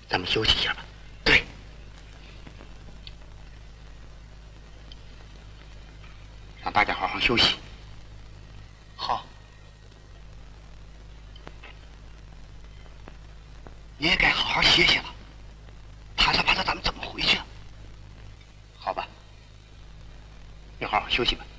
咱们休息一下吧。对，让大家好好休息。 好， 你也该好好歇歇了。怕着咱们怎么回去？好吧，你好好休息吧。